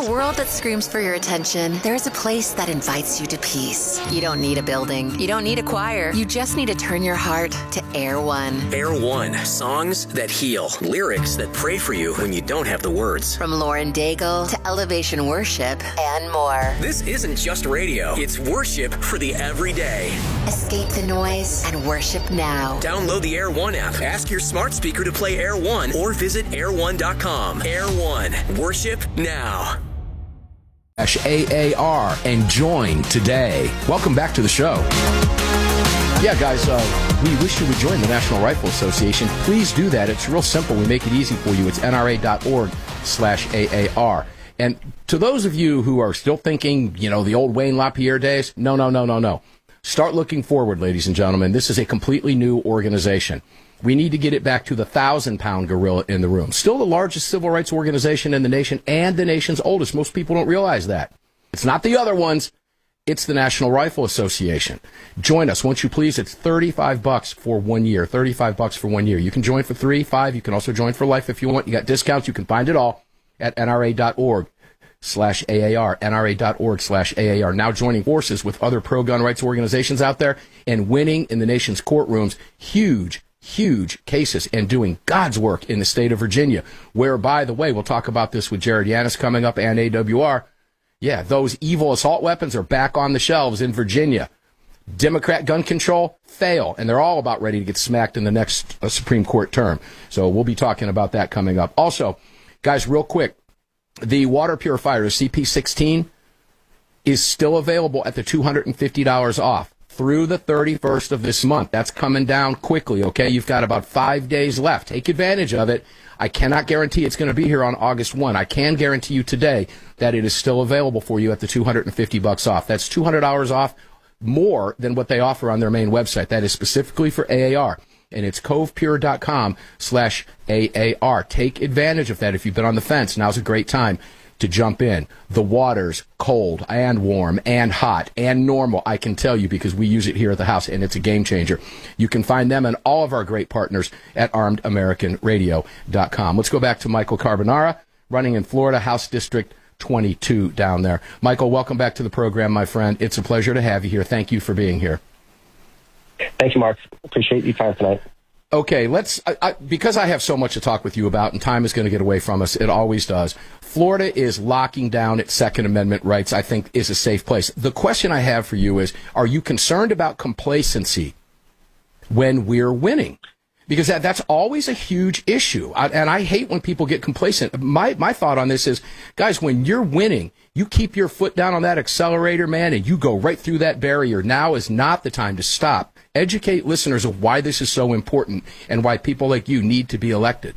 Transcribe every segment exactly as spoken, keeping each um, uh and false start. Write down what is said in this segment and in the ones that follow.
a world that screams for your attention, there's a place that invites you to peace. You don't need a building. You don't need a choir. You just need to turn your heart to Air One. Air One. Songs that heal. Lyrics that pray for you when you don't have the words. From Lauren Daigle to Elevation Worship and more. This isn't just radio. It's worship for the everyday. Escape the noise and worship now. Download the Air One app. Ask your smart speaker to play Air One or visit air one dot com. Air One. Worship now. A A R and join today. Welcome back to the show. Yeah, guys, uh, we wish you would join the National Rifle Association. Please do that. It's real simple. We make it easy for you. It's N R A dot org slash A A R. And to those of you who are still thinking, you know, the old Wayne LaPierre days, no, no, no, no, no. Start looking forward, ladies and gentlemen. This is a completely new organization. We need to get it back to the thousand-pound gorilla in the room. Still the largest civil rights organization in the nation and the nation's oldest. Most people don't realize that. It's not the other ones. It's the National Rifle Association. Join us, won't you please? It's thirty-five bucks for one year. thirty-five bucks for one year. You can join for three, five. You can also join for life if you want. You got discounts. You can find it all at N R A dot org slash A A R. N R A dot org slash A A R. Now joining forces with other pro-gun rights organizations out there and winning in the nation's courtrooms. Huge Huge cases and doing God's work in the state of Virginia, where, by the way, we'll talk about this with Jared Yanis coming up and A W R. Yeah, those evil assault weapons are back on the shelves in Virginia. Democrat gun control, fail, and they're all about ready to get smacked in the next uh, Supreme Court term. So we'll be talking about that coming up. Also, guys, real quick, the water purifier, the C P sixteen, is still available at the two hundred fifty dollars off through the thirty-first of this month. That's coming down quickly, okay? You've got about five days left. Take advantage of it. I cannot guarantee it's going to be here on August first. I can guarantee you today that it is still available for you at the two hundred fifty bucks off. That's two hundred dollars off more than what they offer on their main website. That is specifically for A A R. And it's covepure dot com slash A A R. Take advantage of that. If you've been on the fence, now's a great time to jump in. The water's cold and warm and hot and normal, I can tell you, because we use it here at the house, and it's a game changer. You can find them and all of our great partners at armed american radio dot com. Let's go back to Michael Carbonara, running in Florida, House District twenty-two down there. Michael, welcome back to the program, my friend. It's a pleasure to have you here. Thank you for being here. Thank you, Mark. Appreciate your time tonight. Okay, let's, I, I, because I have so much to talk with you about, and time is going to get away from us, it always does. Florida is locking down its Second Amendment rights, I think, is a safe place. The question I have for you is, are you concerned about complacency when we're winning? Because that, that's always a huge issue, I, and I hate when people get complacent. My, my thought on this is, guys, when you're winning, you keep your foot down on that accelerator, man, and you go right through that barrier. Now is not the time to stop. Educate listeners of why this is so important and why people like you need to be elected.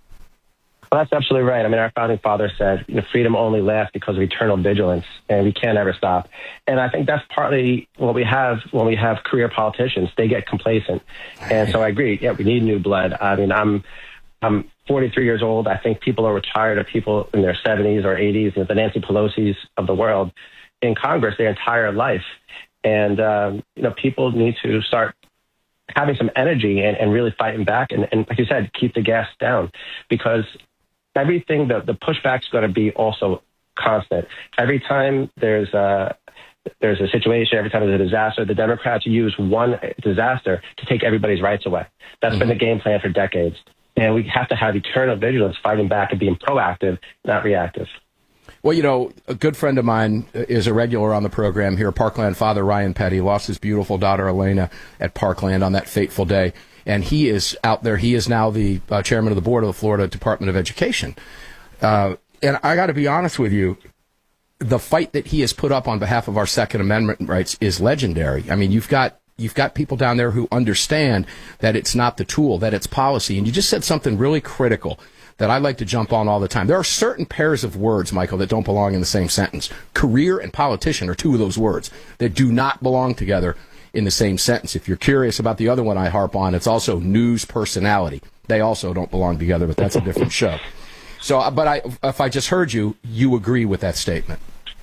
Well, that's absolutely right. I mean, our founding father said, you know, freedom only lasts because of eternal vigilance, and we can't ever stop. And I think that's partly what we have when we have career politicians. They get complacent. And so I agree. Yeah, we need new blood. I mean, I'm I'm forty-three years old. I think people are tired of people in their seventies or eighties, you know, the Nancy Pelosi's of the world in Congress their entire life. And, um, you know, people need to start having some energy and, and really fighting back. And, and like you said, keep the gas down, because everything, the, the pushback's going to be also constant. Every time there's a, there's a situation, every time there's a disaster, the Democrats use one disaster to take everybody's rights away. That's mm-hmm. been the game plan for decades. And we have to have eternal vigilance, fighting back and being proactive, not reactive. Well, you know, a good friend of mine is a regular on the program here, Parkland father Ryan Petty, lost his beautiful daughter Elena at Parkland on that fateful day. And he is out there. He is now the uh, chairman of the board of the Florida Department of Education. Uh, and I got to be honest with you, the fight that he has put up on behalf of our Second Amendment rights is legendary. I mean, you've got you've got people down there who understand that it's not the tool, that it's policy. And you just said something really critical that I like to jump on all the time. There are certain pairs of words, Michael, that don't belong in the same sentence. Career and politician are two of those words that do not belong together in the same sentence. If you're curious about the other one I harp on, it's also news personality. They also don't belong together, but that's a different show. So, but I, if I just heard you, you agree with that statement.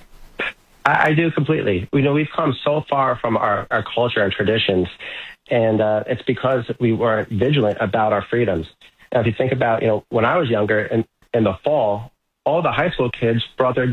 I, I do completely. You know, we've come so far from our, our culture and traditions, and uh, it's because we weren't vigilant about our freedoms. Now, if you think about, you know, when I was younger, in, in the fall, all the high school kids brought their